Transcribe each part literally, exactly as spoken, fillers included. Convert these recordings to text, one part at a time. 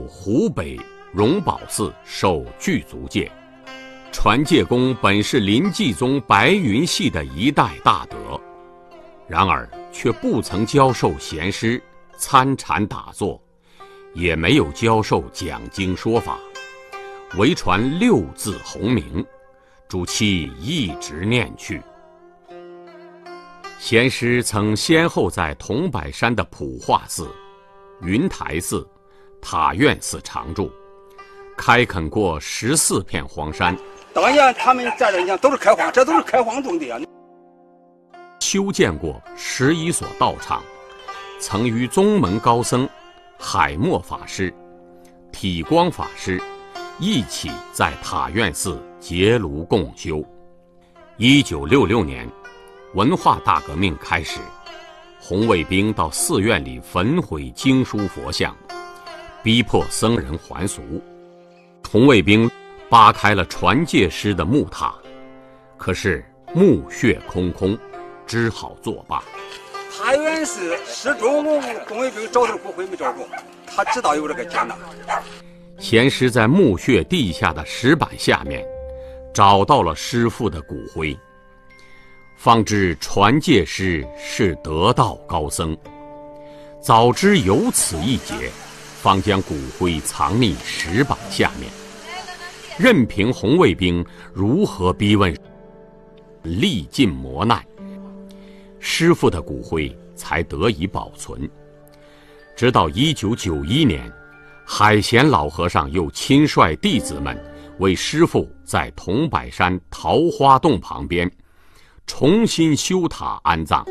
湖北荣宝寺受具足戒。传戒公本是临济宗白云系的一代大德，然而却不曾教授贤师参禅打坐，也没有教授讲经说法，唯传六字洪名，主其一直念去。贤师曾先后在桐柏山的普化寺、云台寺、塔院寺常住，开垦过十四片荒山。 当年他们在这讲都是开荒，这都是开荒种地啊。 修建过十一所道场，曾与宗门高僧海默法师、体光法师一起在塔院寺结庐共修。一九六六年，文化大革命开始，红卫兵到寺院里焚毁经书佛像，逼迫僧人还俗。红卫兵扒开了传戒师的木塔，可是墓穴空空，只好作罢。 塔院寺始终红卫兵找他骨灰没找着，他知道有这个劫难。 贤师在墓穴地下的石板下面找到了师父的骨灰，方知传戒师是得道高僧。早知有此一劫，方将骨灰藏匿石板下面，任凭红卫兵如何逼问，历尽磨难，师父的骨灰才得以保存。直到一九九一年，海贤老和尚又亲率弟子们为师父在桐柏山桃花洞旁边重新修塔安葬。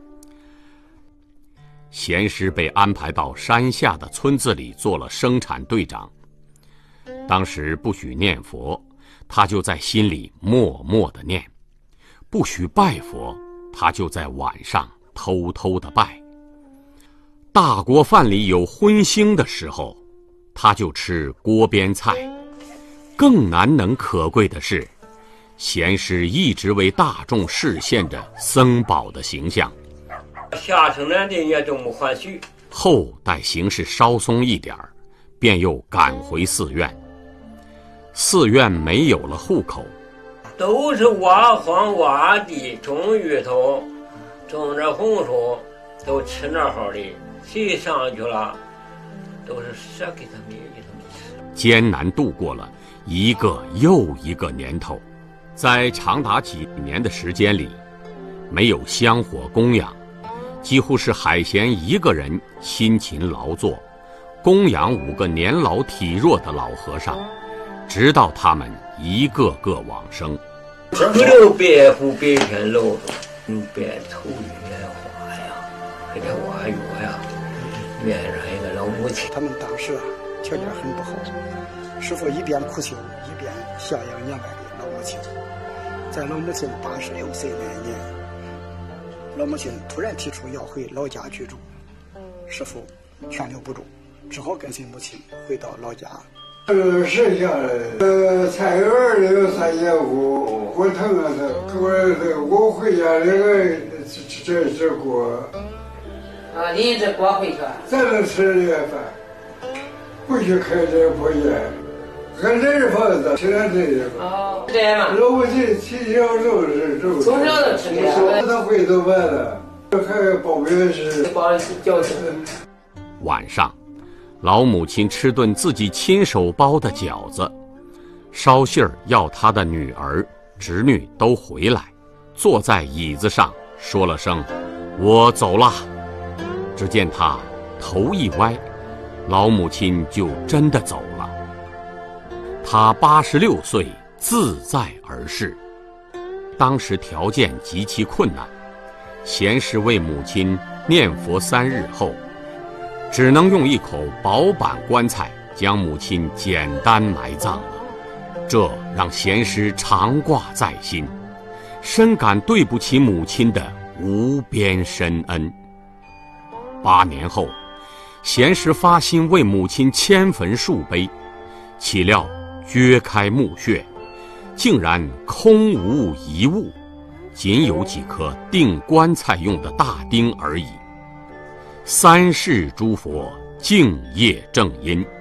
贤师被安排到山下的村子里做了生产队长。当时不许念佛，他就在心里默默地念；不许拜佛，他就在晚上偷偷地拜。大锅饭里有荤腥的时候，他就吃锅边菜。更难能可贵的是，贤师一直为大众示现着僧宝的形象。 下城南的也都没还许， 后待形势稍松一点儿，便又赶回寺院。寺院没有了户口， 都是挖荒挖地，种芋头，种着红薯，都吃那好的，谁上去了，都是舍给他们，给他们吃。 艰难度过了一个又一个年头，在长达几年的时间里，没有香火供养，几乎是海贤一个人辛勤劳作，供养五个年老体弱的老和尚，直到他们一个个往生。 不留白虎白天露着，嗯，白头月花呀，给这挖药呀，院上一个老母亲。 他们当时啊条件很不好，师父一边苦修，一边孝养年迈的老母亲。在老母亲八十六岁那年，老母亲突然提出要回老家居住，师父劝留不住，只好跟随母亲回到老家。 呃，剩下的呃菜园里有三节骨，骨疼啊，他我我回家那个这这锅啊，拎着锅回去， 咱能吃这个饭，不许开这破烟，俺这是房子，吃点这个。 哦，这样嘛。 老母亲起小肉是肉， 从小都吃这个。 他回头完了，还包别是包饺子。 晚上，老母亲吃顿自己亲手包的饺子，捎信儿要她的女儿、侄女都回来，坐在椅子上说了声“我走了”。只见她头一歪，老母亲就真的走了。她八十六岁，自在而逝。当时条件极其困难，贤师为母亲念佛三日后，只能用一口薄板棺材将母亲简单埋葬了。这让贤师常挂在心，深感对不起母亲的无边深恩。八年后，贤师发心为母亲迁坟树碑，岂料掘开墓穴，竟然空无一物，仅有几颗钉棺材用的大钉而已。三世诸佛敬业正因。